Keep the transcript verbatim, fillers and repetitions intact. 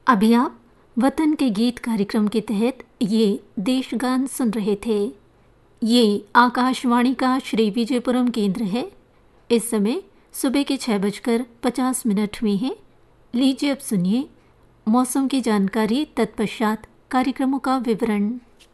अभी आप वतन के गीत कार्यक्रम के तहत ये देशगान सुन रहे थे। ये आकाशवाणी का श्री विजयपुरम केंद्र है। इस समय सुबह के छः बजकर पचास मिनट हुए हैं। लीजिए अब सुनिए मौसम की जानकारी, तत्पश्चात कार्यक्रमों का विवरण।